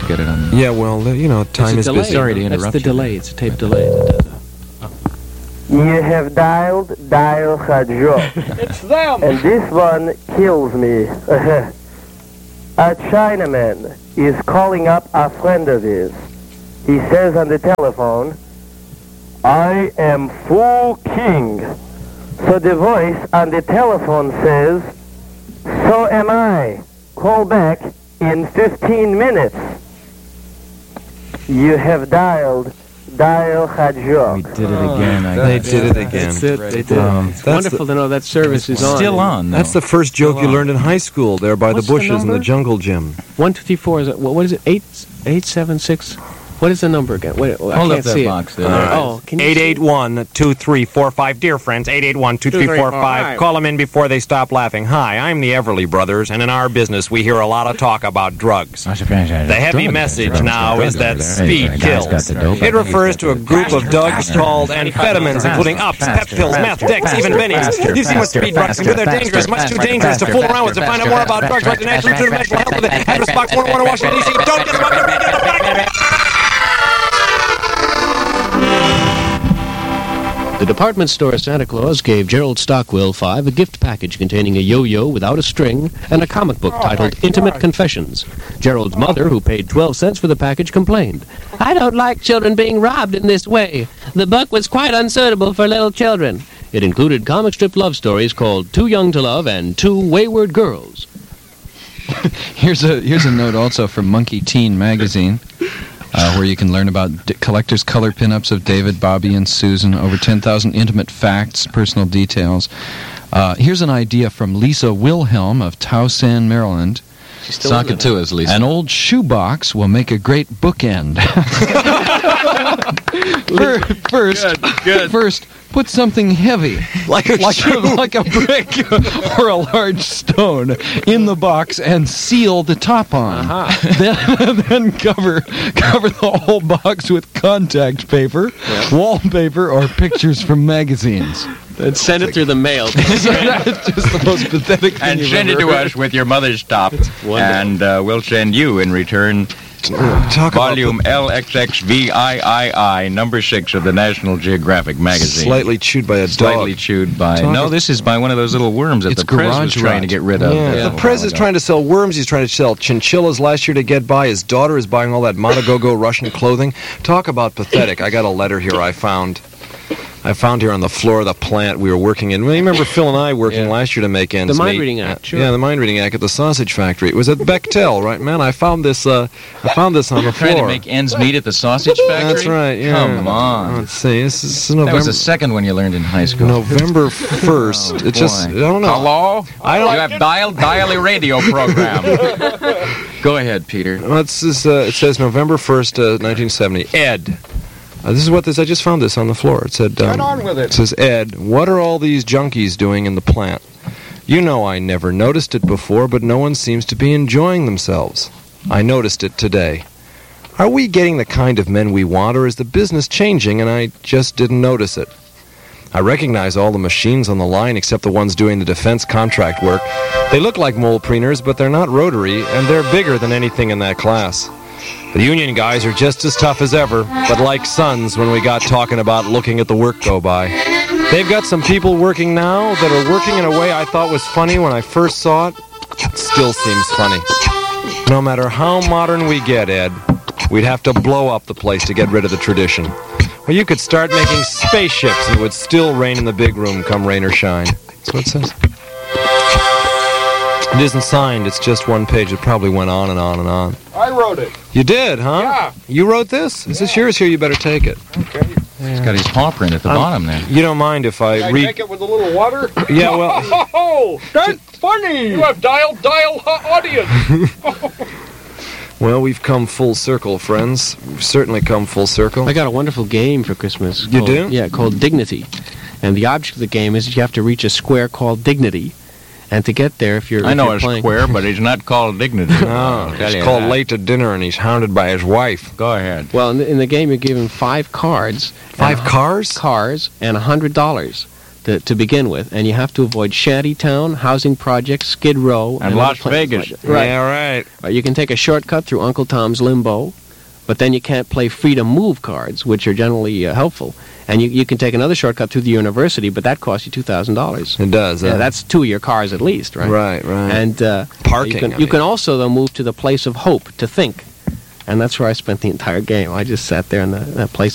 to get it on. Yeah, well, time is busy. Sorry to interrupt That's the you. delay. It's a tape delay. You have dialed Dial Radio. It's them! And this one kills me. A Chinaman is calling up a friend of his. He says on the telephone, I am Fu King. So the voice on the telephone says, so am I. Call back in 15 minutes. You have dialed Dial Radio. We did it again. They did it again. That's it. They did. It's That's wonderful to know that service is on. Still on. Though. That's the first joke you learned in high school there by What's the bushes the in the number? jungle gym. 1, 2, 3, 4. Is it, what is it? 876. What is the number again? Wait, I Hold can't up that see box it. there. Oh, can you see it? 881-2345. Dear friends, 881-2345. Call them in before they stop laughing. Hi, I'm the Everly Brothers, and in our business we hear a lot of talk about drugs. The heavy message now is that speed kills. It refers to a group of drugs called amphetamines, including ups, pep pills, meth, dex, even bennies. You see what speed drugs can do? They're dangerous, much too dangerous to fool around with. To find out more about drugs, write the National Institute of Mental Health with the address box 101 Washington, D.C. Don't get smoked. The department store Santa Claus gave Gerald Stockwell 5 a gift package containing a yo-yo without a string and a comic book titled Intimate Confessions. Gerald's mother, who paid 12 cents for the package, complained, I don't like children being robbed in this way. The book was quite unsuitable for little children. It included comic strip love stories called Too Young to Love and Two Wayward Girls. Here's a note also from Monkey Teen magazine, where you can learn about collector's color pinups of David, Bobby, and Susan, over 10,000 intimate facts, personal details. Here's an idea from Lisa Wilhelm of Towson, Maryland. Sock it to us, Lisa. An old shoebox will make a great bookend. First, put something heavy, like a brick or a large stone, in the box and seal the top on. Then cover the whole box with contact paper, wallpaper, or pictures from magazines. And send it through the mail. That's just the most pathetic thing And you've send it ever to heard. us with your mother's top, and we'll send you in return volume LXXVIII, number 6 of the National Geographic magazine. Slightly chewed by a dog. Slightly chewed by... No, this is by one of those little worms that It's the Prez was garage trying rot. to get rid of. Yeah, the Prez is trying to sell worms. He's trying to sell chinchillas last year to get by. His daughter is buying all that Monogogo Russian clothing. Talk about pathetic. I got a letter here I found here on the floor of the plant we were working in. Remember Phil and I working last year to make ends meet? The Mind Reading Act, sure. Yeah, the Mind Reading Act at the sausage factory. It was at Bechtel, right, man? I found this on the floor. Trying to make ends meet at the sausage factory? That's right, yeah. Come on. Let's see. This is November. That was the second one you learned in high school. November 1st. It's just, I don't know. Hello? You have dial a radio program. Go ahead, Peter. Well, it says November 1st, 1970. Ed. This is what I just found this on the floor. It said, Get on with it. It says, Ed, what are all these junkies doing in the plant? You know I never noticed it before, but no one seems to be enjoying themselves. I noticed it today. Are we getting the kind of men we want, or is the business changing and I just didn't notice it? I recognize all the machines on the line except the ones doing the defense contract work. They look like mole preeners, but they're not rotary, and they're bigger than anything in that class. The union guys are just as tough as ever, but like sons when we got talking about looking at the work go by. They've got some people working now that are working in a way I thought was funny when I first saw it. It still seems funny. No matter how modern we get, Ed, we'd have to blow up the place to get rid of the tradition. Well, you could start making spaceships and it would still rain in the big room come rain or shine. That's what it says. It isn't signed, it's just one page. It probably went on and on and on. I wrote it. You did, huh? Yeah. You wrote this? Is this yours here? You better take it. Okay. He's got his paw print at the bottom there. You don't mind if I Can I read... take it with a little water? Yeah, well... Oh, that's funny. You have dial audience. Well, we've come full circle, friends. We've certainly come full circle. I got a wonderful game for Christmas. You do? Yeah, called Dignity. And the object of the game is that you have to reach a square called Dignity. And to get there, if you're I know a a square, but he's not called Dignity. No, he's called late to dinner and he's hounded by his wife. Go ahead. Well, in the game, you're given 5 cards. 5 cars? Cars and $100. to begin with, and you have to avoid Shantytown, housing projects, Skid Row, and Las Vegas. Right. Yeah, right. You can take a shortcut through Uncle Tom's Limbo, but then you can't play Freedom Move cards, which are generally helpful. And you can take another shortcut through the university, but that costs you $2,000. It does. That's 2 of your cars at least, right? Right. And Parking. You can also, though, move to the place of hope to think. And that's where I spent the entire game. I just sat there in that place